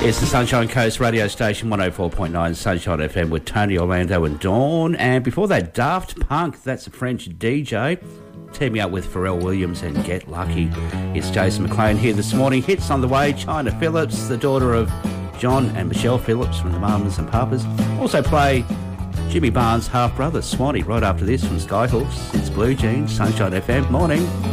It's the Sunshine Coast radio station, 104.9 Sunshine FM with Tony Orlando and Dawn. And before that, Daft Punk, that's a French DJ, teaming up with Pharrell Williams and Get Lucky. It's Jason McLean here this morning. Hits on the way, China Phillips, the daughter of John and Michelle Phillips from the Mamas and Papas. Also play Jimmy Barnes' half-brother, Swanee, right after this from Skyhooks. It's Blue Jeans, Sunshine FM. Morning.